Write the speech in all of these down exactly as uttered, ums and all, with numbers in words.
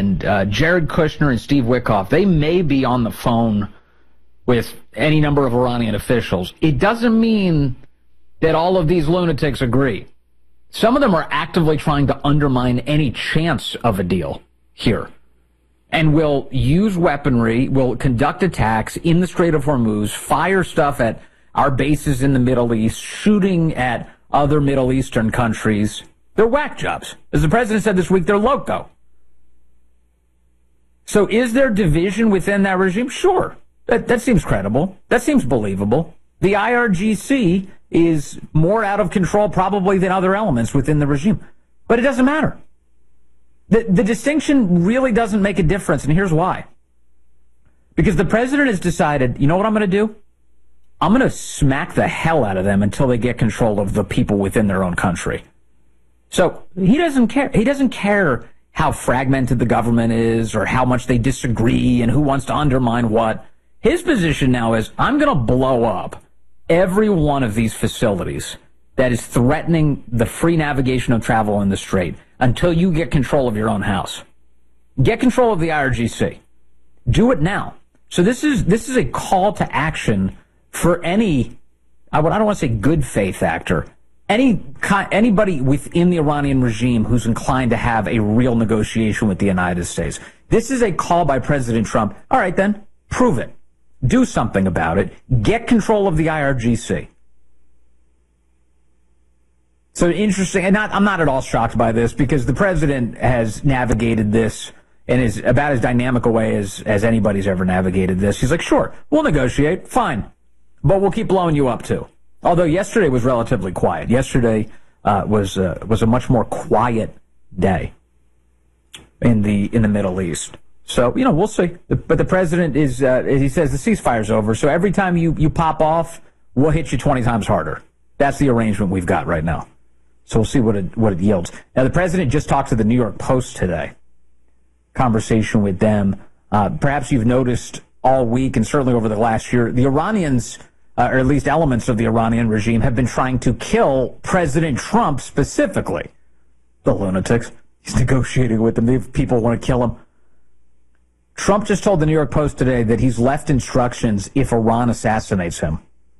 and uh, Jared Kushner and Steve Witkoff, they may be on the phone with any number of Iranian officials. It doesn't mean that all of these lunatics agree. Some of them are actively trying to undermine any chance of a deal here and will use weaponry, will conduct attacks in the Strait of Hormuz, fire stuff at our bases in the Middle East, shooting at other Middle Eastern countries. They're whack jobs. As the president said this week, they're loco. So is there division within that regime? Sure. That, that seems credible. That seems believable. The I R G C is more out of control probably than other elements within the regime. But it doesn't matter. The, the distinction really doesn't make a difference, and here's why. Because the president has decided, you know what I'm going to do? I'm going to smack the hell out of them until they get control of the people within their own country. So he doesn't care. He doesn't care how fragmented the government is or how much they disagree and who wants to undermine what. His position now is, I'm going to blow up every one of these facilities that is threatening the free navigation of travel in the Strait until you get control of your own house. Get control of the I R G C. Do it now. So this is this is a call to action for any, I don't want to say good faith actor, any anybody within the Iranian regime who's inclined to have a real negotiation with the United States. This is a call by President Trump. All right, then, prove it. Do something about it. Get control of the I R G C. So interesting, and not, I'm not at all shocked by this because the president has navigated this in is about as dynamic a way as, as anybody's ever navigated this. He's like, sure, we'll negotiate, fine, but we'll keep blowing you up too. Although yesterday was relatively quiet. Yesterday uh, was uh, was a much more quiet day in the in the Middle East. So, you know, we'll see. But the president is, uh, he says the ceasefire's over. So every time you, you pop off, we'll hit you twenty times harder. That's the arrangement we've got right now. So we'll see what it, what it yields. Now, the president just talked to the New York Post today. Conversation with them. Uh, perhaps you've noticed all week and certainly over the last year, the Iranians, uh, or at least elements of the Iranian regime, have been trying to kill President Trump specifically. The lunatics. He's negotiating with them. If people want to kill him. Trump just told the New York Post today that he's left instructions if Iran assassinates him.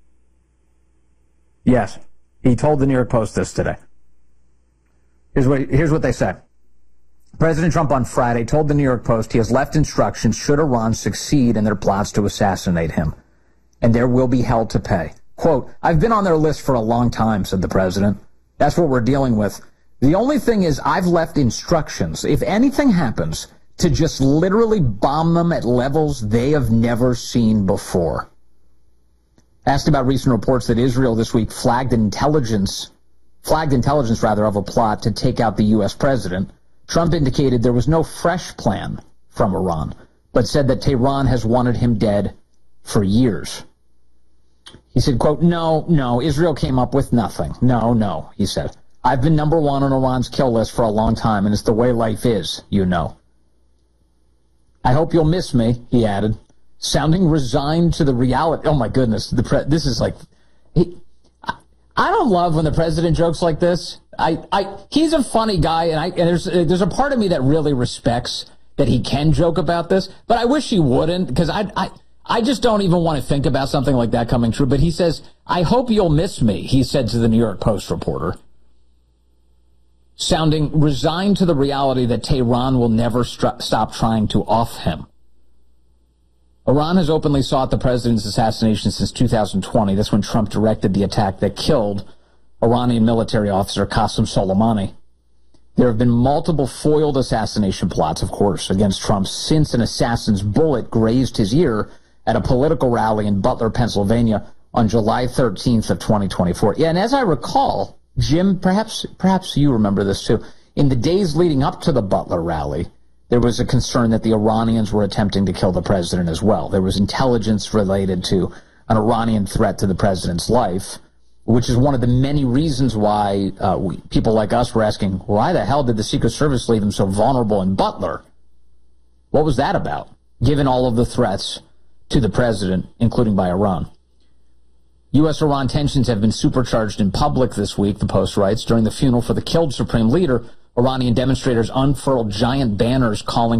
Yes, he told the New York Post this today. Here's what, here's what they said. President Trump on Friday told the New York Post he has left instructions should Iran succeed in their plots to assassinate him, and there will be hell to pay. Quote, I've been on their list for a long time, said the president. That's what we're dealing with. The only thing is I've left instructions. If anything happens, to just literally bomb them at levels they have never seen before. Asked about recent reports that Israel this week flagged intelligence, flagged intelligence rather of a plot to take out the U S president, Trump indicated there was no fresh plan from Iran, but said that Tehran has wanted him dead for years. He said, quote, no, no, Israel came up with nothing. No, no, he said. I've been number one on Iran's kill list for a long time, and it's the way life is, you know. I hope you'll miss me, he added, sounding resigned to the reality. Oh, my goodness. The pre- this is like, he, I, I don't love when the president jokes like this. I, I, he's a funny guy, and, I, and there's, there's a part of me that really respects that he can joke about this, but I wish he wouldn't, because I, I, I just don't even want to think about something like that coming true. But he says, I hope you'll miss me, he said to the New York Post reporter, sounding resigned to the reality that Tehran will never st- stop trying to off him. Iran has openly sought the president's assassination since two thousand twenty. That's when Trump directed the attack that killed Iranian military officer Qasem Soleimani. There have been multiple foiled assassination plots, of course, against Trump since an assassin's bullet grazed his ear at a political rally in Butler, Pennsylvania on July thirteenth of twenty twenty-four. Yeah, and as I recall, Jim, perhaps perhaps you remember this too. In the days leading up to the Butler rally, there was a concern that the Iranians were attempting to kill the president as well. There was intelligence related to an Iranian threat to the president's life, which is one of the many reasons why uh, we, people like us were asking, why the hell did the Secret Service leave him so vulnerable in Butler? What was that about, given all of the threats to the president, including by Iran? U S Iran tensions have been supercharged in public this week, the Post writes. During the funeral for the killed supreme leader, Iranian demonstrators unfurled giant banners calling